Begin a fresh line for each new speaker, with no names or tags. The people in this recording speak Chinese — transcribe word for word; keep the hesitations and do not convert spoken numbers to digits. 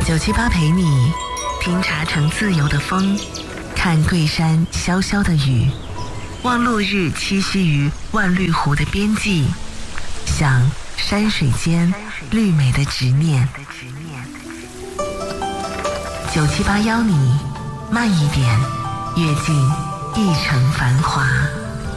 九七八陪你听茶城自由的风，看桂山潇潇的雨，望落日栖息于万绿湖的边际，想山水间绿美的执念。九七八邀你慢一点，阅尽一城繁华。